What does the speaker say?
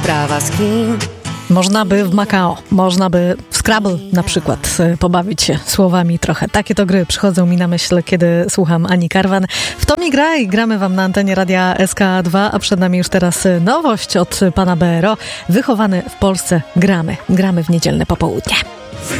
sprawa z kim. Można by w Macao, można by w Scrabble na przykład pobawić się słowami trochę. Takie to gry przychodzą mi na myśl, kiedy słucham Ani Karwan. W to mi graj, gramy wam na antenie Radia SK2, a przed nami już teraz nowość od pana BRO. Wychowany w Polsce gramy w niedzielne popołudnie.